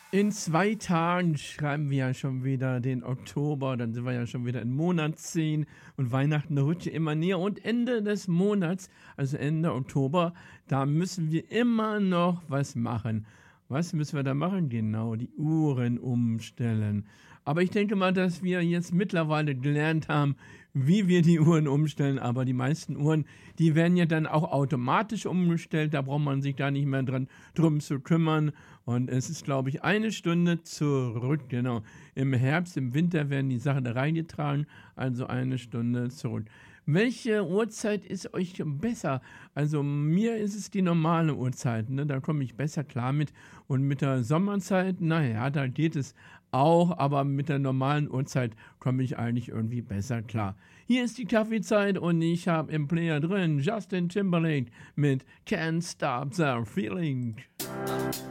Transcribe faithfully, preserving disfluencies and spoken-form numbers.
In zwei Tagen schreiben wir ja schon wieder den Oktober, dann sind wir ja schon wieder in Monat zehn und Weihnachten rückt ja immer näher und Ende des Monats, also Ende Oktober, da müssen wir immer noch was machen. Was müssen wir da machen? Genau, die Uhren umstellen. Aber ich denke mal, dass wir jetzt mittlerweile gelernt haben, wie wir die Uhren umstellen. Aber die meisten Uhren, die werden ja dann auch automatisch umgestellt. Da braucht man sich da nicht mehr dran, drum zu kümmern. Und es ist, glaube ich, eine Stunde zurück. Genau. Im Herbst, im Winter werden die Sachen reingetragen. Also eine Stunde zurück. Welche Uhrzeit ist euch besser? Also mir ist es die normale Uhrzeit, ne? Da komme ich besser klar mit. Und mit der Sommerzeit, naja, da geht es auch, aber mit der normalen Uhrzeit komme ich eigentlich irgendwie besser klar. Hier ist die Kaffeezeit und ich habe im Player drin Justin Timberlake mit Can't Stop the Feeling.